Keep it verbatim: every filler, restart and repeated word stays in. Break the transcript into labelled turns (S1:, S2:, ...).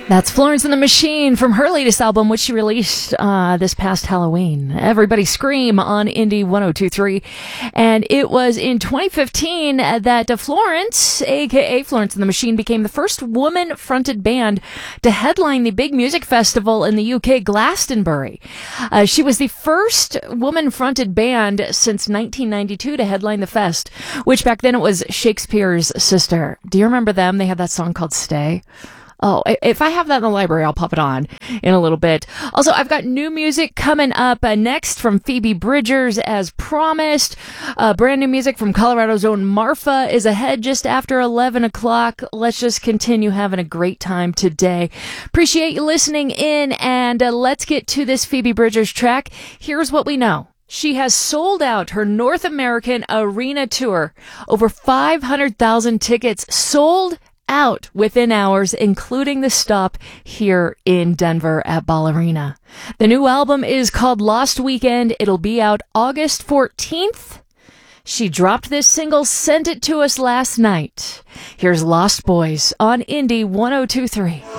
S1: That's Florence and the Machine from her latest album, which she released uh, this past Halloween. Everybody Scream on Indie one oh two point three. And it was in twenty fifteen that uh, Florence, a k a. Florence and the Machine, became the first woman-fronted band to headline the big music festival in the U K, Glastonbury. Uh, she was the first woman-fronted band since nineteen ninety-two to headline the fest, which back then it was Shakespeare's sister. Do you remember them? They had that song called Stay. Oh, if I have that in the library, I'll pop it on in a little bit. Also, I've got new music coming up uh, next from Phoebe Bridgers, as promised. Uh, brand new music from Colorado's own Marfa is ahead just after eleven o'clock. Let's just continue having a great time today. Appreciate you listening in, and uh, let's get to this Phoebe Bridgers track. Here's what we know. She has sold out her North American arena tour. Over five hundred thousand tickets sold out within hours, including the stop here in Denver at Ball Arena. The new album is called Lost Weekend. It'll be out August fourteenth. She dropped this single, sent it to us last night. Here's Lost Boys on Indie one oh two point three.